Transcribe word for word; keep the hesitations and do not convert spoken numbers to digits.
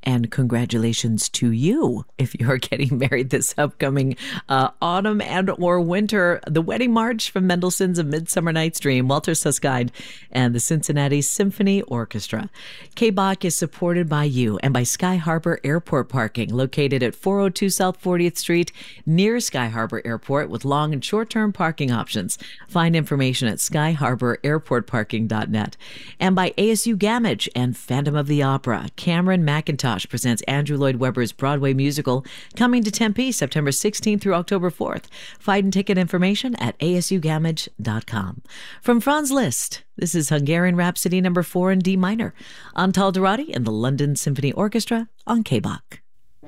And congratulations to you if you're getting married this upcoming uh, autumn and or winter. The Wedding March from Mendelssohn's A Midsummer Night's Dream, Walter Susskind, and the Cincinnati Symphony Orchestra. K B O C is supported by you and by Sky Harbor Airport Parking, located at four oh two South fortieth Street, near Sky Harbor Airport, with long and short-term parking options. Find information at sky harbor airport parking dot net. And by A S U Gamage and Phantom of the Opera. Cameron McIntosh presents Andrew Lloyd Webber's Broadway musical, coming to Tempe September sixteenth through October fourth. Find ticket information at a s u gamage dot com. From Franz Liszt, this is Hungarian Rhapsody number four in D minor, on Tal Dorati and the London Symphony Orchestra on K B O C.